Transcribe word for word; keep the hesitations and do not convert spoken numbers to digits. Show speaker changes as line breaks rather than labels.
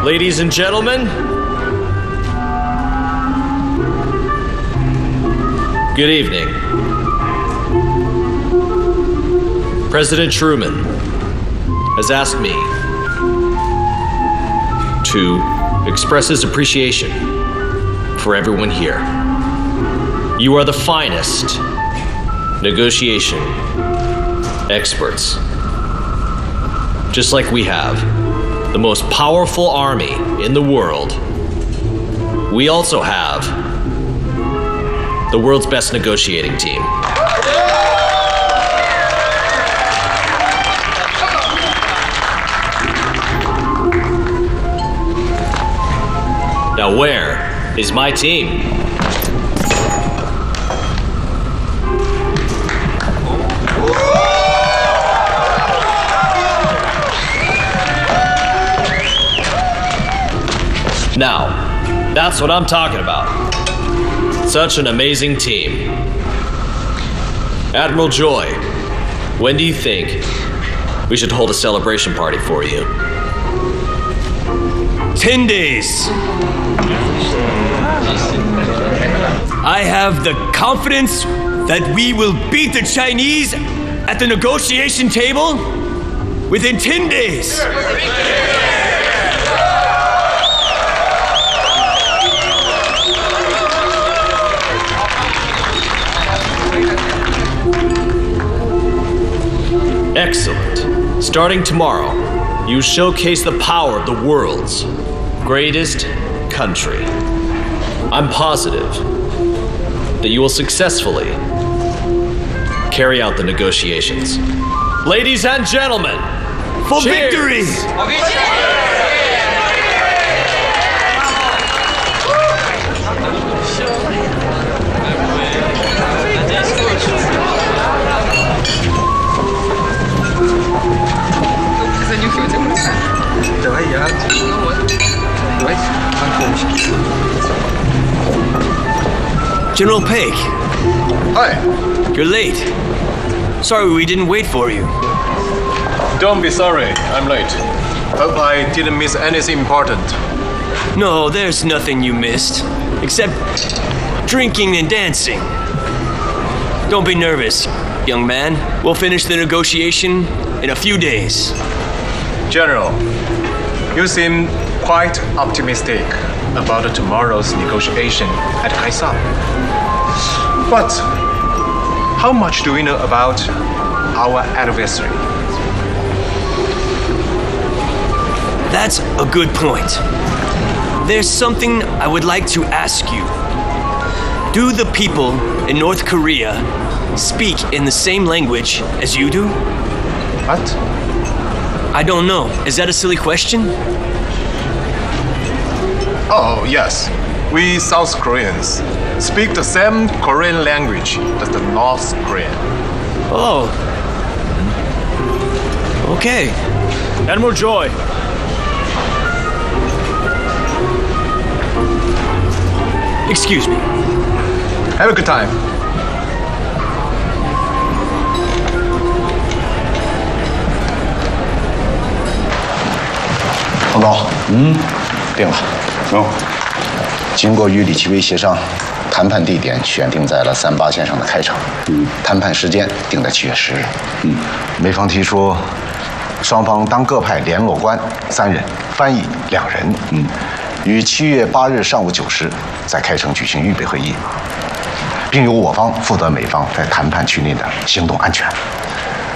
Ladies and gentlemen, good evening. President Truman has asked me to express his appreciation for everyone here. You are the finest negotiation experts. Just like we have the most powerful army in the world, we also have the world's best negotiating team. Now where is my team? Now, that's what I'm talking about. Such an amazing team. Admiral Joy, when do you think we should hold a celebration party for you?
Ten days. I have the confidence that we will beat the Chinese at the negotiation table within ten days.
Excellent. Starting tomorrow, you showcase the power of the world's greatest country. I'm positive that you will successfully carry out the negotiations. Ladies and gentlemen,
for
cheers.
Victory! General Paik.
Hi.
You're late. Sorry we didn't wait for you.
Don't be sorry, I'm late. Hope I didn't miss anything important.
No, there's nothing you missed, except drinking and dancing. Don't be nervous, young man. We'll finish the negotiation in a few days.
General, you seem quite optimistic about tomorrow's negotiation at Kaisar. But how much do we know about our adversary?
That's a good point. There's something I would like to ask you. Do the people in North Korea speak in the same language as you do?
What?
I don't know. Is that a silly question?
Oh, yes. We South Koreans speak the same Korean language as the North Korean.
Oh. Okay.
Admiral Joy.
Excuse me.
Have a good time.
报告，嗯，定了。哦，经过与李奇微协商，谈判地点选定在了三八线上的开场。嗯，谈判时间定在七月十日。嗯，美方提出，双方当各派联络官三人，翻译两人。嗯，于七月八日上午九时在开城举行预备会议，并由我方负责美方在谈判区内的行动安全。